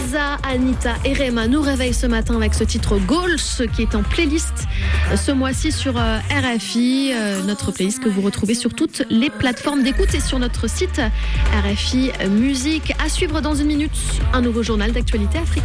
Lisa, Anita et Rema nous réveillent ce matin avec ce titre Goals qui est en playlist ce mois-ci sur RFI, notre playlist que vous retrouvez sur toutes les plateformes d'écoute et sur notre site RFI Musique. À suivre dans une minute, un nouveau journal d'actualité africaine.